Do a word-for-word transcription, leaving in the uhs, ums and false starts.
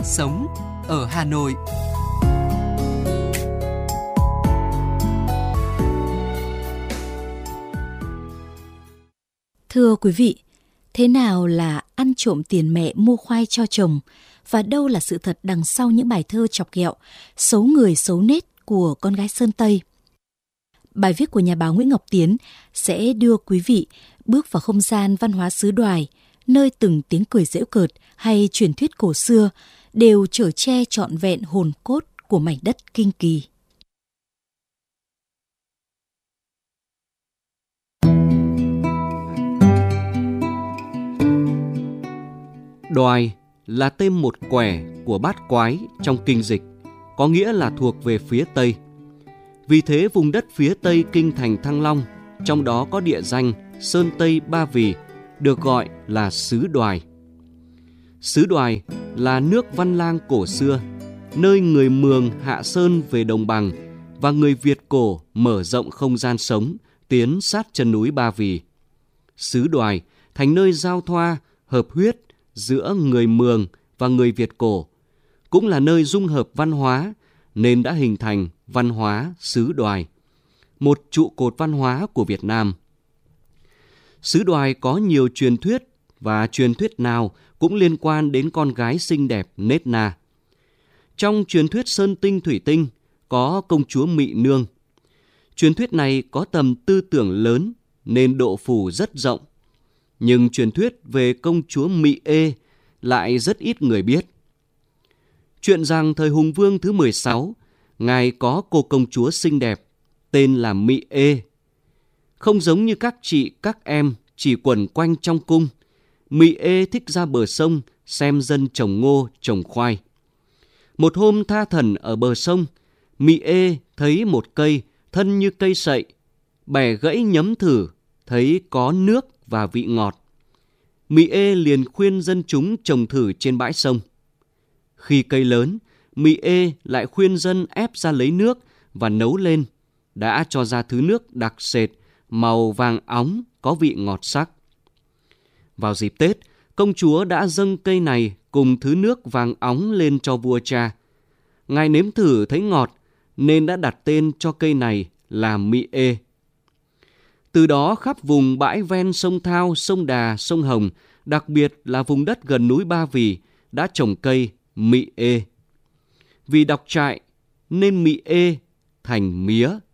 sống ở Hà Nội. Thưa quý vị, thế nào là ăn trộm tiền mẹ mua khoai cho chồng và đâu là sự thật đằng sau những bài thơ chọc ghẹo, xấu người xấu nết của con gái Sơn Tây? Bài viết của nhà báo Nguyễn Ngọc Tiến sẽ đưa quý vị bước vào không gian văn hóa xứ Đoài, nơi từng tiếng cười giễu cợt hay truyền thuyết cổ xưa đều chở che trọn vẹn hồn cốt của mảnh đất kinh kỳ. Đoài là tên một quẻ của bát quái trong kinh dịch, có nghĩa là thuộc về phía Tây. Vì thế vùng đất phía Tây kinh thành Thăng Long, trong đó có địa danh Sơn Tây Ba Vì, được gọi là xứ Đoài. Xứ Đoài là nước Văn Lang cổ xưa, nơi người Mường hạ sơn về đồng bằng và người Việt cổ mở rộng không gian sống, tiến sát chân núi Ba Vì. Xứ Đoài thành nơi giao thoa, hợp huyết giữa người Mường và người Việt cổ, cũng là nơi dung hợp văn hóa nên đã hình thành văn hóa xứ Đoài, một trụ cột văn hóa của Việt Nam. Xứ Đoài có nhiều truyền thuyết và truyền thuyết nào cũng liên quan đến con gái xinh đẹp nết na. Trong truyền thuyết Sơn Tinh Thủy Tinh có công chúa Mị Nương. Truyền thuyết này có tầm tư tưởng lớn nên độ phủ rất rộng. Nhưng truyền thuyết về công chúa Mị Ê lại rất ít người biết. Chuyện rằng thời Hùng Vương thứ mười sáu, ngài có cô công chúa xinh đẹp, tên là Mị Ê. Không giống như các chị, các em chỉ quẩn quanh trong cung, Mị Ê thích ra bờ sông xem dân trồng ngô, trồng khoai. Một hôm tha thần ở bờ sông, Mị Ê thấy một cây thân như cây sậy, bẻ gãy nhấm thử, thấy có nước và vị ngọt. Mị Ê liền khuyên dân chúng trồng thử trên bãi sông. Khi cây lớn, Mị Ê lại khuyên dân ép ra lấy nước và nấu lên, đã cho ra thứ nước đặc sệt, màu vàng óng, có vị ngọt sắc. Vào dịp Tết, công chúa đã dâng cây này cùng thứ nước vàng óng lên cho vua cha. Ngài nếm thử thấy ngọt nên đã đặt tên cho cây này là Mị Ê. Từ đó khắp vùng bãi ven sông Thao, sông Đà, sông Hồng, đặc biệt là vùng đất gần núi Ba Vì đã trồng cây Mị Ê. Vì đọc trại nên Mị Ê thành mía,